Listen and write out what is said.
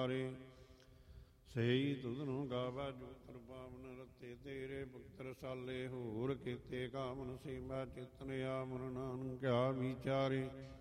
ਸਹੀ ਤੁਧਨੁ ਗਾਵਾ ਜੂਤਰ ਪਾਵਨ ਰਤੇ ਤੇਰੇ ਭਗਤ ਰਸਾਲੇ ਹੋਰ ਕੀਤੇ ਕਾਮਨ ਸੀਮਾ ਚਿਤਨ ਆਮਨ ਨਾਨਕਿਆ ਵਿਚਾਰੇ